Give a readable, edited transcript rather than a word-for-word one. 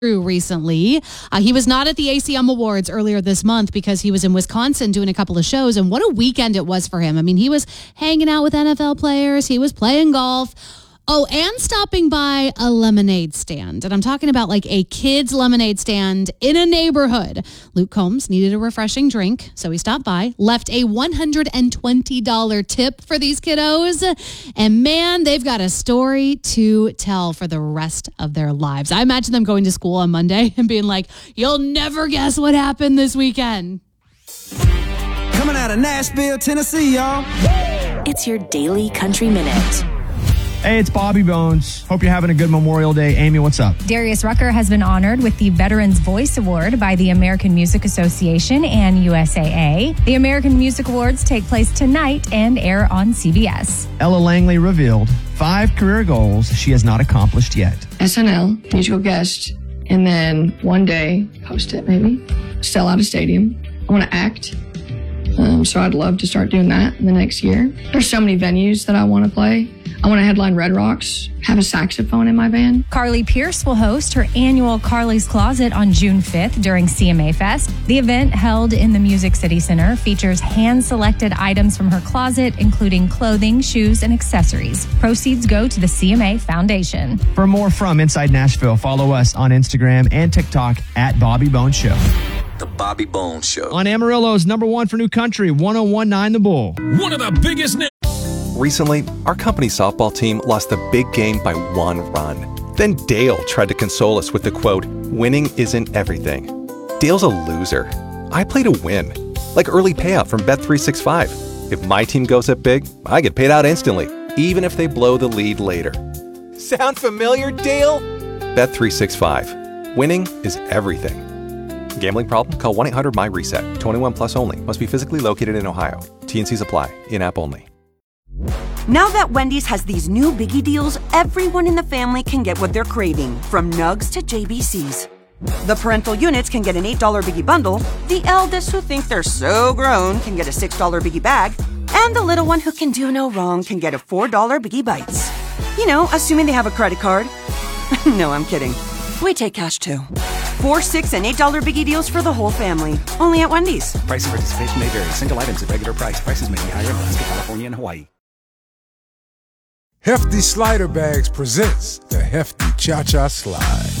recently. He was not at the ACM Awards earlier this month because he was in Wisconsin doing a couple of shows, and what a weekend it was for him. I mean, he was hanging out with NFL players, he was playing golf. Oh, and stopping by a lemonade stand. And I'm talking about like a kid's lemonade stand in a neighborhood. Luke Combs needed a refreshing drink, so he stopped by, left a $120 tip for these kiddos. And man, they've got a story to tell for the rest of their lives. I imagine them going to school on Monday and being like, you'll never guess what happened this weekend. Coming out of Nashville, Tennessee, y'all. It's your Daily Country Minute. Hey, it's Bobby Bones. Hope you're having a good Memorial Day. Amy, what's up? Darius Rucker has been honored with the Veterans Voice Award by the American Music Association and USAA. The American Music Awards take place tonight and air on CBS. Ella Langley revealed 5 career goals she has not accomplished yet. SNL, musical guest, and then one day, post it maybe, sell out a stadium. I want to act. So I'd love to start doing that in the next year. There's so many venues that I want to play. I want to headline Red Rocks, have a saxophone in my band. Carly Pierce will host her annual Carly's Closet on June 5th during CMA Fest. The event, held in the Music City Center, features hand-selected items from her closet, including clothing, shoes, and accessories. Proceeds go to the CMA Foundation. For more from Inside Nashville, follow us on Instagram and TikTok at Bobby Bones Show. The Bobby Bones Show. On Amarillo's number one for new country, 101.9 The Bull. One of the biggest Recently, our company softball team lost the big game by 1 run. Then Dale tried to console us with the quote, "Winning isn't everything." Dale's a loser. I play to win. Like early payout from Bet365. If my team goes up big, I get paid out instantly, even if they blow the lead later. Sound familiar, Dale? Bet365. Winning is everything. Gambling problem? Call 1-800-MY-RESET. 21 plus only. Must be physically located in Ohio. T&Cs apply. In-app only. Now that Wendy's has these new biggie deals, everyone in the family can get what they're craving, from nugs to JBCs. The parental units can get an $8 biggie bundle, the eldest who think they're so grown can get a $6 biggie bag, and the little one who can do no wrong can get a $4 biggie bites. You know, assuming they have a credit card. No, I'm kidding. We take cash too. 4, $6, and $8 biggie deals for the whole family. Only at Wendy's. Price and participation may vary. Single items at regular price. Prices may be higher in Alaska, California, and Hawaii. Hefty Slider Bags presents the Hefty Cha-Cha Slide.